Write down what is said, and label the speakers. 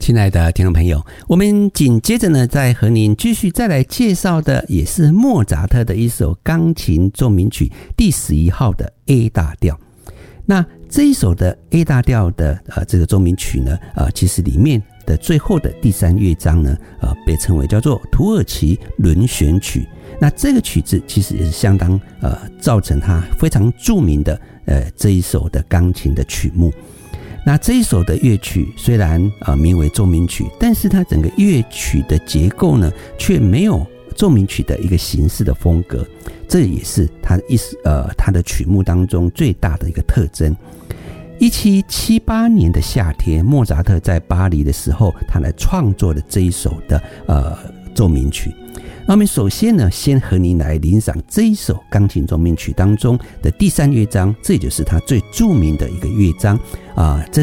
Speaker 1: 亲爱的听众朋友，我们紧接着呢，再和您继续再来介绍的，也是莫扎特的一首钢琴奏鸣曲第11号的 A 大调。那这一首的 A 大调的这个奏鸣曲呢，其实里面的最后的第3乐章呢，被称为叫做土耳其轮旋曲。那这个曲子其实也是相当造成它非常著名的这一首的钢琴的曲目。那这一首的乐曲虽然名为奏鸣曲，但是它整个乐曲的结构呢，却没有奏鸣曲的一个形式的风格，这也是它的曲目当中最大的一个特征。1778年的夏天，莫扎特在巴黎的时候，他来创作了这一首的奏鸣曲。那我们首先呢，先和您来欣赏这一首钢琴奏鸣曲当中的第3乐章，这也就是它最著名的一个乐章这